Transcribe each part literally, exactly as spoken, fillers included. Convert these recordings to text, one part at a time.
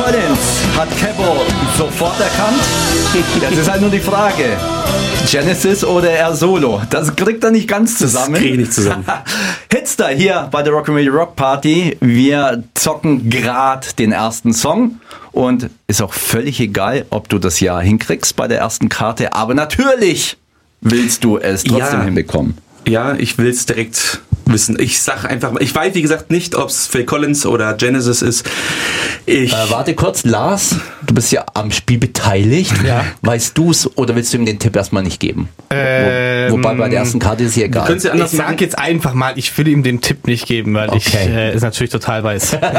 Collins hat Kevo sofort erkannt. Das ist halt nur die Frage. Genesis oder er solo? Das kriegt er nicht ganz zusammen. Das kriege ich nicht zusammen. Hitster hier bei der Rock'n'Radio Rock Party. Wir zocken gerade den ersten Song. Und ist auch völlig egal, ob du das Jahr hinkriegst bei der ersten Karte. Aber natürlich willst du es trotzdem Ja. hinbekommen. Ja, ich will es direkt wissen. Ich sag einfach, ich weiß wie gesagt nicht, ob es Phil Collins oder Genesis ist. Ich Äh, warte kurz, Lars, du bist ja am Spiel beteiligt. Ja. Weißt du es oder willst du ihm den Tipp erstmal nicht geben? Ähm, Wo, wobei bei der ersten Karte ist ja du könntest ja egal. anders Ich machen. sag jetzt einfach mal, ich will ihm den Tipp nicht geben, weil ich Okay. äh, ist natürlich total weiß. Äh,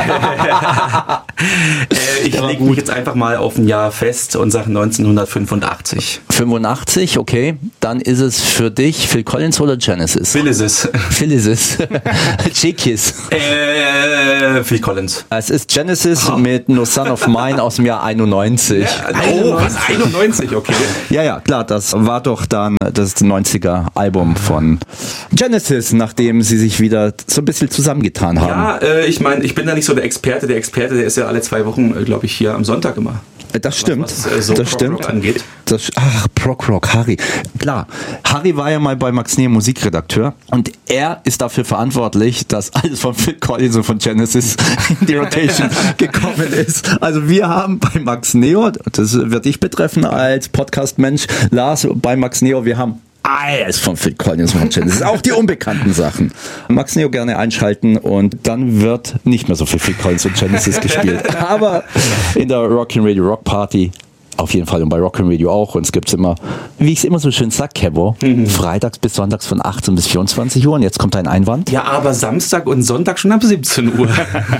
ich lege mich jetzt einfach mal auf ein Jahr fest und sage neunzehnhundertfünfundachtzig. fünfundachtzig, okay. Dann ist es für dich Phil Collins oder Genesis? Will ist es. Phil ist es. Cheekies. Äh, Phil Collins. Es ist Genesis mit No Son of Mine aus dem Jahr einundneunzig. Oh, was? einundneunzig, okay. Ja, ja, klar, das war doch dann das neunziger Album von Genesis, nachdem sie sich wieder so ein bisschen zusammengetan haben. Ja, äh, ich meine, ich bin da nicht so der Experte. Der Experte, der ist ja alle zwei Wochen, äh, glaube ich, hier am Sonntag immer. Das stimmt, Was, was, äh, so das Prog-Rock stimmt. angeht. Das, ach, Prog Rock, Harry. Klar, Harry war ja mal bei Max Neo Musikredakteur und er ist dafür verantwortlich, dass alles von Phil Collins und von Genesis in die Rotation gekommen ist. Also wir haben bei Max Neo, das wird dich betreffen als Podcast-Mensch, Lars, bei Max Neo, wir haben alles von Phil Collins und von Genesis, auch die unbekannten Sachen. Max Neo gerne einschalten und dann wird nicht mehr so viel Phil Collins und Genesis gespielt. Aber in der Rock'n'Radio Rock Party auf jeden Fall und bei Rock'n'Radio auch. Und es gibt's immer, wie ich es immer so schön sag, Kevo, mhm. freitags bis sonntags von achtzehn bis vierundzwanzig Uhr. Und jetzt kommt ein Einwand. Ja, aber Samstag und Sonntag schon ab siebzehn Uhr.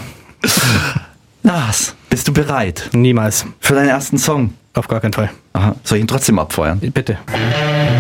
Lars, bist du bereit Niemals. für deinen ersten Song? Auf gar keinen Fall. Aha. Soll ich ihn trotzdem abfeuern? Bitte.